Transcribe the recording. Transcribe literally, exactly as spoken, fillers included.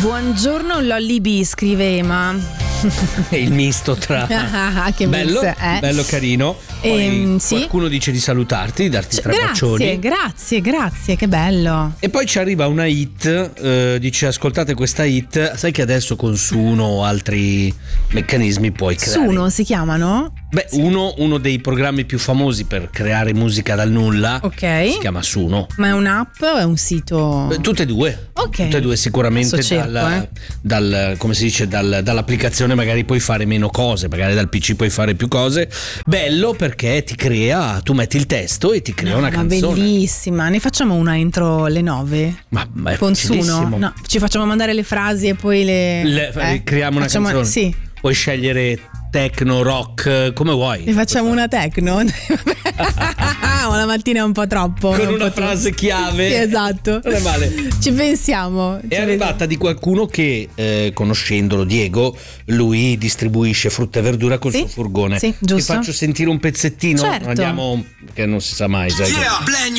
Buongiorno Lolly B, scrive Ema. È il misto tra Ah, che bello, mix, eh. bello carino. Poi Ehm, sì. qualcuno dice di salutarti, di darti Cioè, tre bacioni. grazie, grazie, grazie, che bello. E poi ci arriva una hit, eh, dice ascoltate questa hit, sai che adesso con Suno o altri meccanismi puoi creare. Suno si chiamano? Beh, uno, uno dei programmi più famosi per creare musica dal nulla Ok. si chiama Suno. Ma è un'app o è un sito? Eh, Tutte e due. Ok. Tutte e due sicuramente Adesso cerco, dal, eh. dal come si dice dal- dall'applicazione magari puoi fare meno cose, magari dal P C puoi fare più cose. Bello perché ti crea, tu metti il testo e ti crea No, una ma canzone. bellissima. Ne facciamo una entro le nove? Ma, ma è Con Suno? facilissimo. No, ci facciamo mandare le frasi e poi le, Le- eh? creiamo una Facciamo- canzone. Sì. Puoi scegliere techno, rock, come vuoi. Ne facciamo una techno? Ma la mattina è un po' troppo. Con un una po' frase troppo. chiave. Sì, esatto. Non è male. Ci pensiamo. È arrivata di qualcuno che, eh, conoscendolo, Diego, lui distribuisce frutta e verdura col Sì, suo furgone. sì, Ti giusto. faccio sentire un pezzettino? Certo. Andiamo, che non si sa mai. Sai? Yeah.